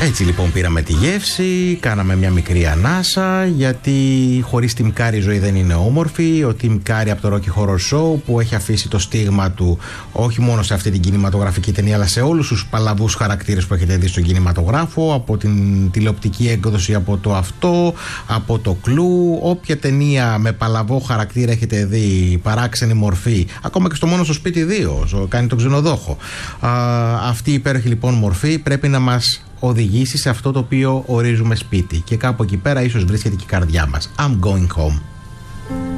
Έτσι λοιπόν πήραμε τη γεύση, κάναμε μια μικρή ανάσα, γιατί χωρίς Tim Curry η ζωή δεν είναι όμορφη. Ο Tim Curry από το Rocky Horror Show, που έχει αφήσει το στίγμα του όχι μόνο σε αυτή την κινηματογραφική ταινία, αλλά σε όλους τους παλαβούς χαρακτήρες που έχετε δει στον κινηματογράφο, από την τηλεοπτική έκδοση, από το αυτό, από το κλου, όποια ταινία με παλαβό χαρακτήρα έχετε δει, παράξενη μορφή, ακόμα και στο Μόνο στο σπίτι 2, κάνει τον ξενοδόχο. Αυτή η υπέροχη λοιπόν μορφή πρέπει να μας οδηγήσει σε αυτό το οποίο ορίζουμε σπίτι, και κάπου εκεί πέρα ίσως βρίσκεται και η καρδιά μας. I'm going home.